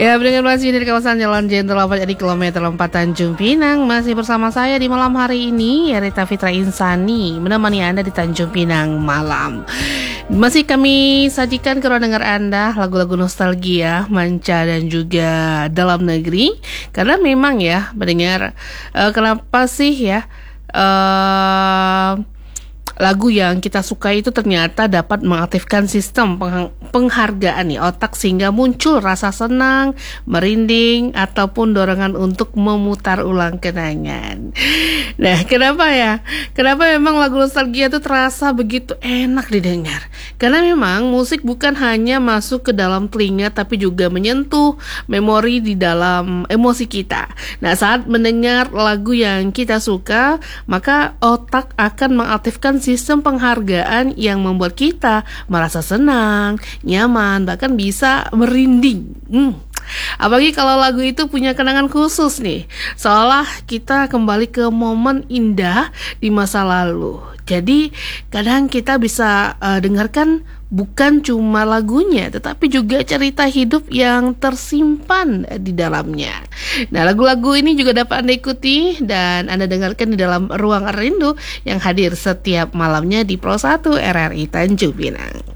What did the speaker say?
Ya, pendengar masih dari kawasan Jalan Jenderal Ahmad Yani kilometer 4 Tanjung Pinang. Masih bersama saya di malam hari ini, Rita Fitra Insani, menemani Anda di Tanjung Pinang malam. Masih kami sajikan ke ruang dengar Anda lagu-lagu nostalgia, manca dan juga dalam negeri. Karena memang ya, mendengar kenapa sih ya lagu yang kita suka itu ternyata dapat mengaktifkan sistem penghargaan nih otak sehingga muncul rasa senang, merinding ataupun dorongan untuk memutar ulang kenangan. Nah, kenapa ya? Kenapa memang lagu nostalgia itu terasa begitu enak didengar? Karena memang musik bukan hanya masuk ke dalam telinga tapi juga menyentuh memori di dalam emosi kita. Nah, saat mendengar lagu yang kita suka, maka otak akan mengaktifkan sistem penghargaan yang membuat kita merasa senang, nyaman, bahkan bisa merinding. Apalagi kalau lagu itu punya kenangan khusus nih, seolah kita kembali ke momen indah di masa lalu. Jadi kadang kita bisa dengarkan bukan cuma lagunya, tetapi juga cerita hidup yang tersimpan di dalamnya. Nah, lagu-lagu ini juga dapat Anda ikuti dan Anda dengarkan di dalam Ruang Rindu yang hadir setiap malamnya di Pro 1 RRI Tanjung Pinang.